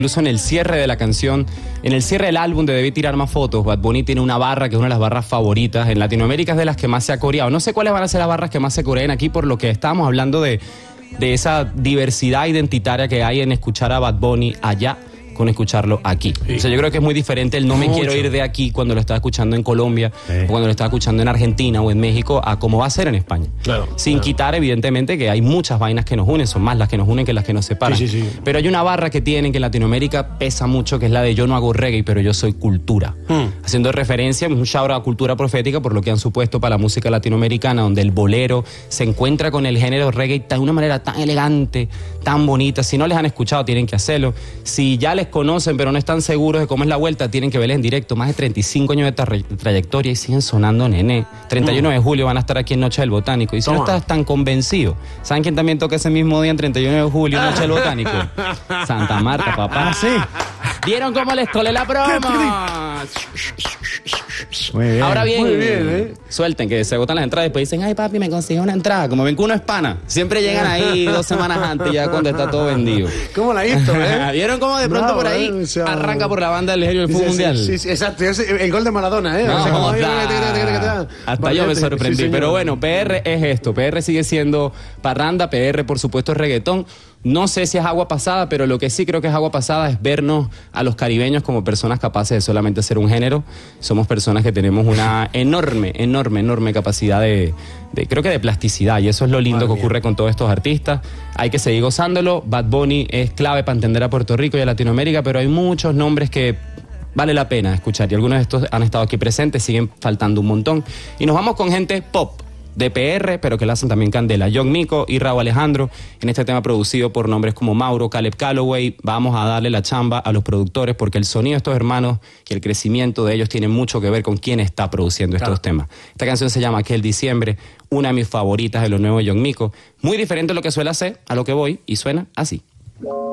Incluso en el cierre de la canción, en el cierre del álbum de Debí Tirar Más Fotos, Bad Bunny tiene una barra que es una de las barras favoritas. En Latinoamérica es de las que más se ha coreado. No sé cuáles van a ser las barras que más se coreen aquí, por lo que estábamos hablando de esa diversidad identitaria que hay en escuchar a Bad Bunny allá con escucharlo aquí. Sí. O sea, yo creo que es muy diferente el no me quiero ir de aquí cuando lo estaba escuchando en Colombia, o cuando lo estaba escuchando en Argentina o en México, a como va a ser en España. Claro, sin quitar, evidentemente, que hay muchas vainas que nos unen, son más las que nos unen que las que nos separan. Sí. Pero hay una barra que tienen que en Latinoamérica pesa mucho, que es la de yo no hago reggae, pero yo soy cultura. Haciendo referencia, un shout out a cultura profética por lo que han supuesto para la música latinoamericana, donde el bolero se encuentra con el género reggae de una manera tan elegante, tan bonita. Si no les han escuchado, tienen que hacerlo. Si ya les conocen, pero no están seguros de cómo es la vuelta, tienen que verles en directo. Más de 35 años de trayectoria y siguen sonando, nene. 31 de julio van a estar aquí en Noche del Botánico. Y si no estás tan convencido, ¿saben quién también toca ese mismo día en 31 de julio, Noche del Botánico? Santa Marta, papá. Sí. ¿Vieron cómo les colé la promo? Muy bien. Ahora bien, muy bien, suelten que se agotan las entradas y después dicen, ay papi, me consigue una entrada. Como ven que uno es pana, siempre llegan ahí 2 semanas antes ya cuando está todo vendido. ¿Cómo la hizo, ¿Vieron cómo de pronto por ahí arranca por la banda del genio del fútbol mundial? Sí, exacto. El gol de Maradona, ¿eh? No, o sea, como hasta yo me sorprendí. Pero bueno, PR es esto. PR sigue siendo parranda, PR por supuesto es reggaetón. No sé si es agua pasada, pero lo que sí creo que es agua pasada es vernos a los caribeños como personas capaces de solamente ser un género. Somos personas que tenemos una enorme capacidad creo que de plasticidad, y eso es lo lindo que ocurre con todos estos artistas. Hay que seguir gozándolo. Bad Bunny es clave para entender a Puerto Rico y a Latinoamérica, pero hay muchos nombres que vale la pena escuchar, y algunos de estos han estado aquí presentes, siguen faltando un montón. Y nos vamos con gente pop de PR, pero que la hacen también candela. Young Miko y Raúl Alejandro, en este tema producido por nombres como Mauro, Caleb Calloway. Vamos a darle la chamba a los productores, porque el sonido de estos hermanos y el crecimiento de ellos tiene mucho que ver con quién está produciendo estos temas. Esta canción se llama Aquel Diciembre, una de mis favoritas de lo nuevo de Young Miko. Muy diferente a lo que suele hacer, a lo que voy, y suena así.